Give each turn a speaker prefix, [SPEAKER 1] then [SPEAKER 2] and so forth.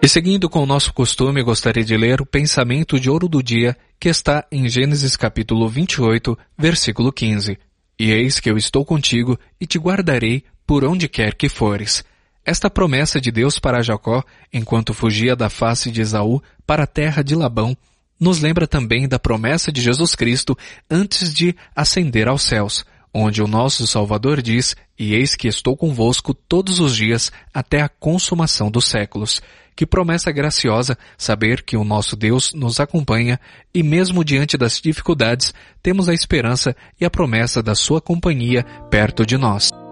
[SPEAKER 1] E seguindo com o nosso costume, gostaria de ler o pensamento de ouro do dia, que está em Gênesis capítulo 28, versículo 15. E eis que eu estou contigo e te guardarei por onde quer que fores. Esta promessa de Deus para Jacó, enquanto fugia da face de Esaú para a terra de Labão, nos lembra também da promessa de Jesus Cristo antes de ascender aos céus, onde o nosso Salvador diz, e eis que estou convosco todos os dias até a consumação dos séculos. Que promessa graciosa saber que o nosso Deus nos acompanha e mesmo diante das dificuldades, temos a esperança e a promessa da sua companhia perto de nós.